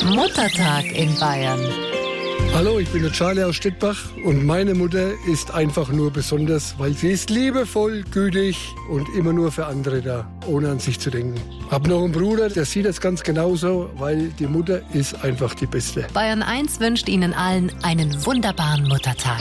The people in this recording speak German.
Muttertag in Bayern. Hallo, ich bin der Charlie aus Stettbach und meine Mutter ist einfach nur besonders, weil sie ist liebevoll, gütig und immer nur für andere da, ohne an sich zu denken. Hab noch einen Bruder, der sieht das ganz genauso, weil die Mutter ist einfach die Beste. Bayern 1 wünscht Ihnen allen einen wunderbaren Muttertag.